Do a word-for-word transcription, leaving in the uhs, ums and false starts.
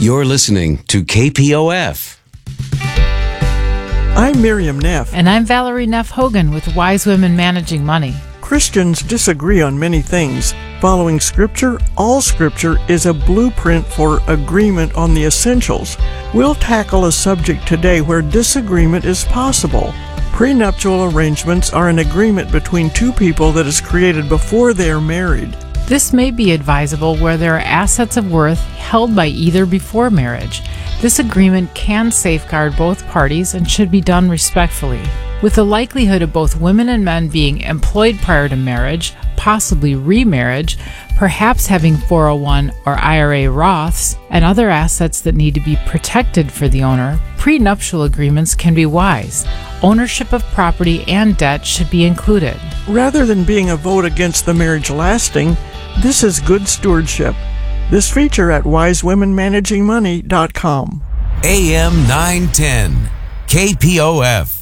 You're listening to K P O F. I'm Miriam Neff. And I'm Valerie Neff Hogan with Wise Women Managing Money. Christians disagree on many things. Following Scripture, all Scripture is a blueprint for agreement on the essentials. We'll tackle a subject today where disagreement is possible. Prenuptial arrangements are an agreement between two people that is created before they are married. This may be advisable where there are assets of worth held by either before marriage. This agreement can safeguard both parties and should be done respectfully. With the likelihood of both women and men being employed prior to marriage, possibly remarriage, perhaps having four oh one or I R A Roths, and other assets that need to be protected for the owner, prenuptial agreements can be wise. Ownership of property and debt should be included. Rather than being a vote against the marriage lasting, this is good stewardship. This feature at wise women managing money dot com. A M nine ten, K P O F.